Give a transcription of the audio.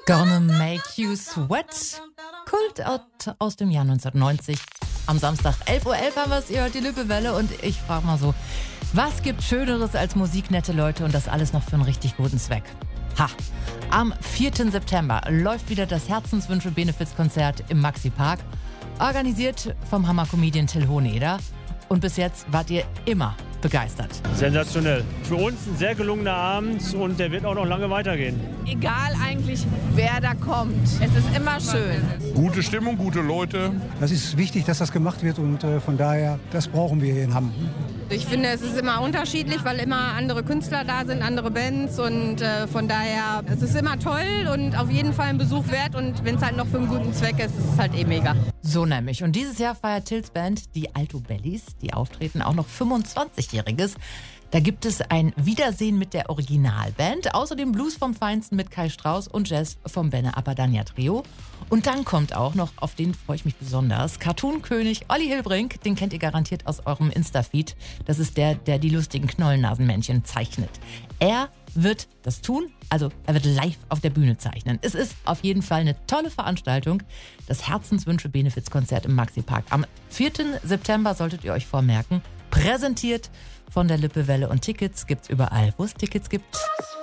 Gonna Make You Sweat. Kultart aus dem Jahr 1990. Am Samstag 11.11 Uhr haben wir es, ihr hört die Lippewelle und ich frage mal so, was gibt Schöneres als Musik, nette Leute und das alles noch für einen richtig guten Zweck? Ha! Am 4. September läuft wieder das Herzenswünsche-Benefizkonzert im Maxi-Park, organisiert vom Hammer-Comedian Till Hoheneder. Und bis jetzt wart ihr immer begeistert. Sensationell. Für uns ein sehr gelungener Abend und der wird auch noch lange weitergehen. Egal eigentlich, wer da kommt. Es ist immer schön. Gute Stimmung, gute Leute. Das ist wichtig, dass das gemacht wird und von daher, das brauchen wir hier in Hamm. Ich finde, es ist immer unterschiedlich, weil immer andere Künstler da sind, andere Bands und von daher, es ist immer toll und auf jeden Fall ein Besuch wert und wenn es halt noch für einen guten Zweck ist, ist es halt mega. So nämlich. Und dieses Jahr feiert Tills Band, die Alto Bellies, die auftreten, auch noch 25-Jähriges. Da gibt es ein Wiedersehen mit der Originalband, außerdem Blues vom Feinsten mit Kai Strauss und Jazz vom Benne Apadania Trio. Und dann kommt auch noch, auf den freue ich mich besonders, Cartoon-König Olli Hilbrink, den kennt ihr garantiert aus eurem Insta-Feed. Das ist der die lustigen Knollennasenmännchen zeichnet. Er wird das tun, also er wird live auf der Bühne zeichnen. Es ist auf jeden Fall eine tolle Veranstaltung, das Herzenswünsche-Benefizkonzert im Maxi-Park. Am 4. September solltet ihr euch vormerken, präsentiert von der Lippewelle und Tickets gibt's überall, wo es Tickets gibt.